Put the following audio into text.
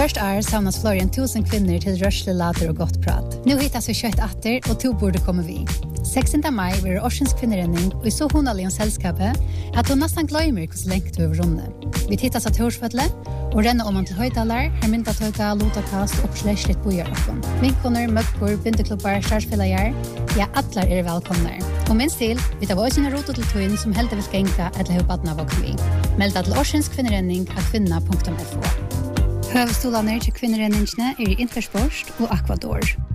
Först år samlas fler än 1000 kvinnor till rörsle, later och gott prat. Nu hittas vi kött atter och to borde komma vi. 16. maj blir det Årsens kvinnerenning och i så honaligen sällskapet att hon nästan glömmer hur längt över runde. Vi tittas av Torsfötle och renner om man till höjdalar, här mynta töjka, lotakast och släschligt bojarakon. Vinkoner, möckor, bindeklubbar, starsfelajar, ja, atlar är välkomna. Och minst till, vi tar våra sina rotor till twin som helt vill skänka eller hoppadna bakom vi. Melda till Årsens kvinnerenning av kvinna.fo. Høvstolarna til kvinnerenningsne i Intersport og Aquador.